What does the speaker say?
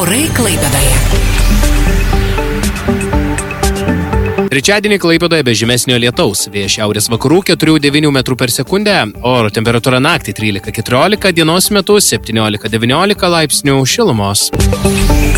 Orai Klaipėdoje. Trečiadienį Klaipėdoje be žymesnio lietaus, vėjas šiaurės vakarų 4–9 metrų per sekundę, oro temperatūra naktį 13–14, dienos metu 17–19 laipsnių šilumos.